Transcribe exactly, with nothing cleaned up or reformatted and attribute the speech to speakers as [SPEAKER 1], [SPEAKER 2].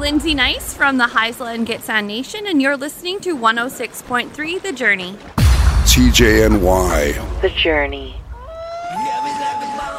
[SPEAKER 1] Lindsay Nice from the Haisla and Gitxsan Nation, and you're listening to one oh six point three The Journey.
[SPEAKER 2] T J N Y.
[SPEAKER 3] The Journey.